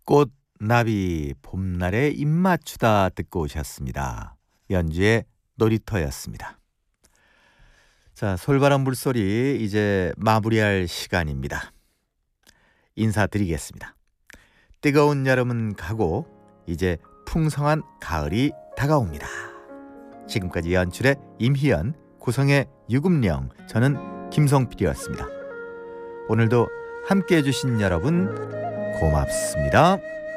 꽃나비 봄날에 입맞추다 듣고 오셨습니다. 연주의 놀이터였습니다. 자, 솔바람 물소리 이제 마무리할 시간입니다. 인사드리겠습니다. 뜨거운 여름은 가고 이제 풍성한 가을이 다가옵니다. 지금까지 연출의 임희연, 구성의 유금령, 저는 김성필이었습니다. 오늘도 함께해 주신 여러분 고맙습니다.